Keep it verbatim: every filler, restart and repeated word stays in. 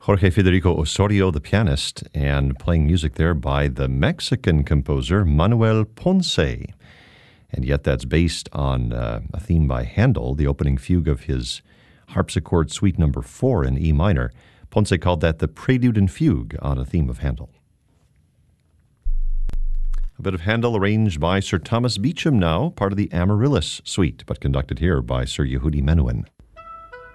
Jorge Federico Osorio, the pianist, and playing music there by the Mexican composer Manuel Ponce. And yet that's based on uh, a theme by Handel, the opening fugue of his harpsichord suite number four in E minor. Ponce called that the Prelude and Fugue on a theme of Handel. A bit of Handel arranged by Sir Thomas Beecham now, part of the Amaryllis suite, but conducted here by Sir Yehudi Menuhin.